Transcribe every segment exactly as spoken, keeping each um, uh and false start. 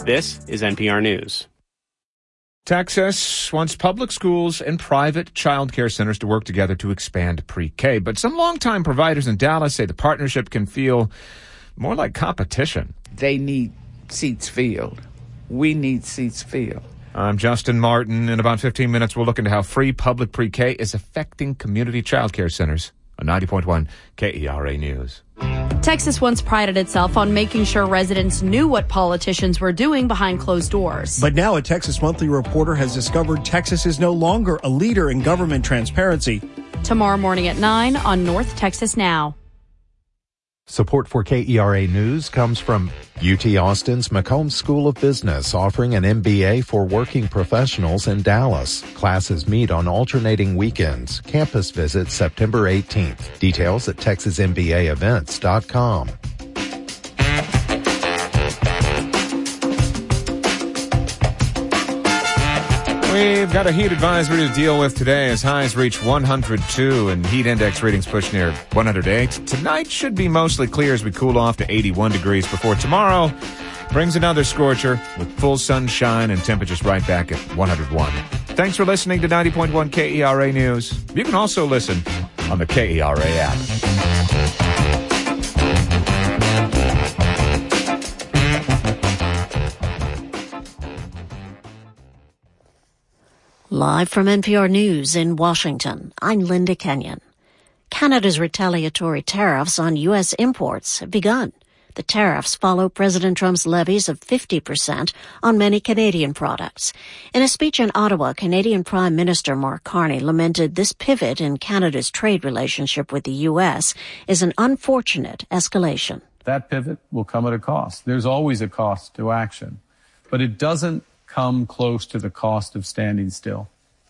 This is N P R News. Texas wants public schools and private child care centers to work together to expand pre-K. But some longtime providers in Dallas say the partnership can feel more like competition. They need seats filled. We need seats filled. I'm Justin Martin. In about fifteen minutes, we'll look into how free public pre-K is affecting community child care centers on ninety point one K E R A News. Texas once prided itself on making sure residents knew what politicians were doing behind closed doors. But now a Texas Monthly reporter has discovered Texas is no longer a leader in government transparency. Tomorrow morning at nine on North Texas Now. Support for K E R A News comes from U T Austin's McCombs School of Business, offering an M B A for working professionals in Dallas. Classes meet on alternating weekends. Campus visit September eighteenth. Details at texas m b a events dot com. We've got a heat advisory to deal with today as highs reach one hundred two and heat index readings push near one hundred eight. Tonight should be mostly clear as we cool off to eighty-one degrees before tomorrow brings another scorcher with full sunshine and temperatures right back at one hundred one. Thanks for listening to ninety point one K E R A News. You can also listen on the K E R A app. Live from N P R News in Washington, I'm Linda Kenyon. Canada's retaliatory tariffs on U S imports have begun. The tariffs follow President Trump's levies of fifty percent on many Canadian products. In a speech in Ottawa, Canadian Prime Minister Mark Carney lamented this pivot in Canada's trade relationship with the U S is an unfortunate escalation. That pivot will come at a cost. There's always a cost to action, but it doesn't come close to the cost of standing still.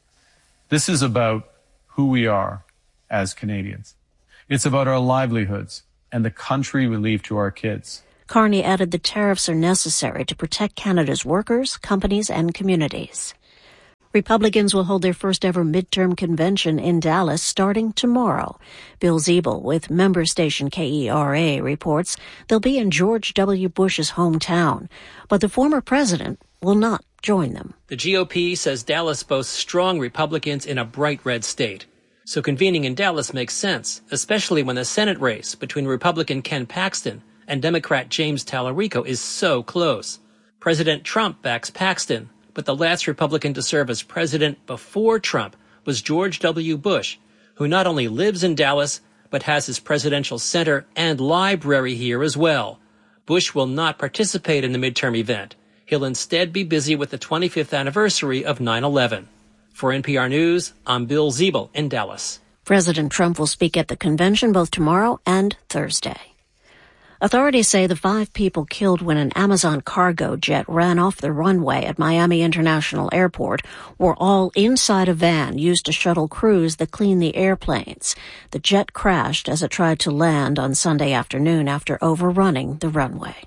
This is about who we are as Canadians. It's about our livelihoods and the country we leave to our kids. Carney added the tariffs are necessary to protect Canada's workers, companies, and communities. Republicans will hold their first ever midterm convention in Dallas starting tomorrow. Bill Ziebel with member station K E R A reports they'll be in George W. Bush's hometown, but the former president will not join them. The G O P says Dallas boasts strong Republicans in a bright red state. So convening in Dallas makes sense, especially when the Senate race between Republican Ken Paxton and Democrat James Tallarico is so close. President Trump backs Paxton, but the last Republican to serve as president before Trump was George W. Bush, who not only lives in Dallas, but has his presidential center and library here as well. Bush will not participate in the midterm event. He'll instead be busy with the twenty-fifth anniversary of nine eleven. For N P R News, I'm Bill Ziebel in Dallas. President Trump will speak at the convention both tomorrow and Thursday. Authorities say the five people killed when an Amazon cargo jet ran off the runway at Miami International Airport were all inside a van used to shuttle crews that clean the airplanes. The jet crashed as it tried to land on Sunday afternoon after overrunning the runway.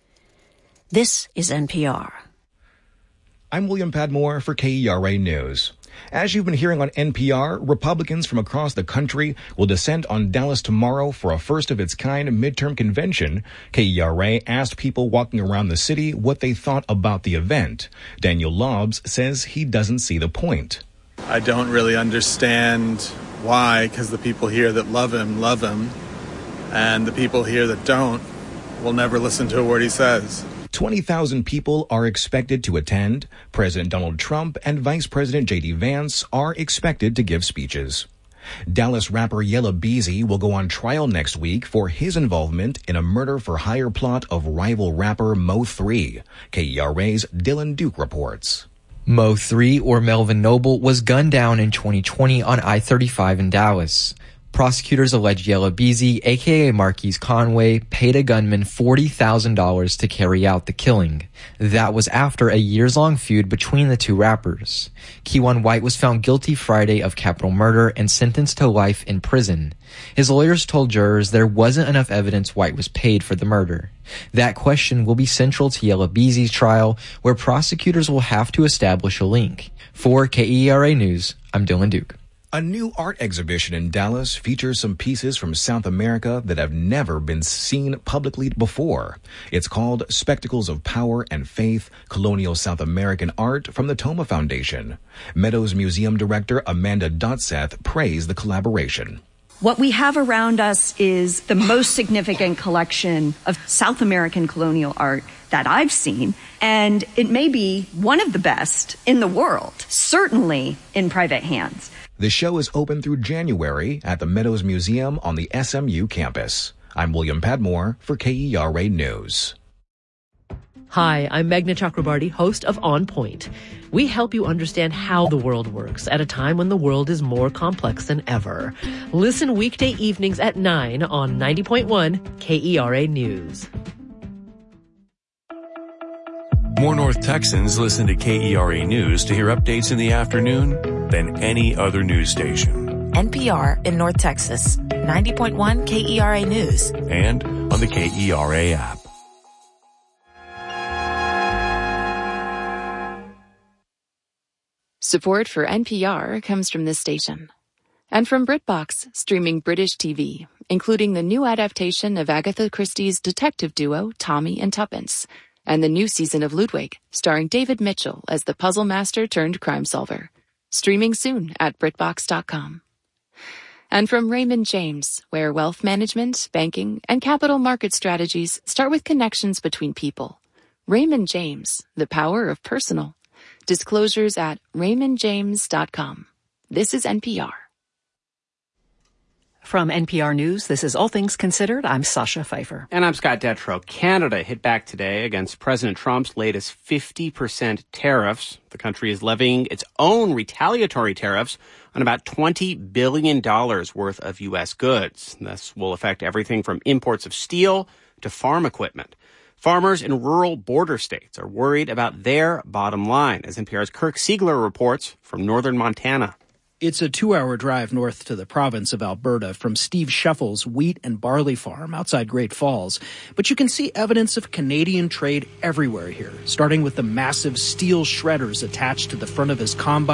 This is N P R. I'm William Padmore for K E R A News. As you've been hearing on N P R, Republicans from across the country will descend on Dallas tomorrow for a first-of-its-kind midterm convention. K E R A asked people walking around the city what they thought about the event. Daniel Lobbs says he doesn't see the point. I don't really understand why, because the people here that love him, love him, and the people here that don't will never listen to a word he says. twenty thousand people are expected to attend. President Donald Trump and Vice President J D Vance are expected to give speeches. Dallas rapper Yella Beezy will go on trial next week for his involvement in a murder-for-hire plot of rival rapper Mo three. K E R A's Dylan Duke reports. Mo three, or Melvin Noble, was gunned down in twenty twenty on I thirty-five in Dallas. Prosecutors allege Yella Beezy, a k a. Marquise Conway, paid a gunman forty thousand dollars to carry out the killing. That was after a years-long feud between the two rappers. Keywan White was found guilty Friday of capital murder and sentenced to life in prison. His lawyers told jurors there wasn't enough evidence White was paid for the murder. That question will be central to Yella Beezy's trial, where prosecutors will have to establish a link. For K E R A News, I'm Dylan Duke. A new art exhibition in Dallas features some pieces from South America that have never been seen publicly before. It's called Spectacles of Power and Faith, Colonial South American Art from the Toma Foundation. Meadows Museum Director Amanda Dotseth praised the collaboration. What we have around us is the most significant collection of South American colonial art that I've seen, and it may be one of the best in the world, certainly in private hands. The show is open through January at the Meadows Museum on the S M U campus. I'm William Padmore for K E R A News. Hi, I'm Meghna Chakrabarty, host of On Point. We help you understand how the world works at a time when the world is more complex than ever. Listen weekday evenings at nine on ninety point one K E R A News. More North Texans listen to K E R A News to hear updates in the afternoon than any other news station. N P R in North Texas, ninety point one K E R A News. And on the K E R A app. Support for N P R comes from this station. And from BritBox, streaming British T V, including the new adaptation of Agatha Christie's detective duo Tommy and Tuppence, and the new season of Ludwig, starring David Mitchell as the puzzle master turned crime solver. Streaming soon at BritBox dot com. And from Raymond James, where wealth management, banking, and capital market strategies start with connections between people. Raymond James, the power of personal. Disclosures at Raymond James dot com. This is N P R. From N P R News, this is All Things Considered. I'm Sasha Pfeiffer. And I'm Scott Detrow. Canada hit back today against President Trump's latest fifty percent tariffs. The country is levying its own retaliatory tariffs on about twenty billion dollars worth of U S goods. This will affect everything from imports of steel to farm equipment. Farmers in rural border states are worried about their bottom line, as N P R's Kirk Siegler reports from northern Montana. It's a two-hour drive north to the province of Alberta from Steve Scheffel's wheat and barley farm outside Great Falls. But you can see evidence of Canadian trade everywhere here, starting with the massive steel shredders attached to the front of his combine.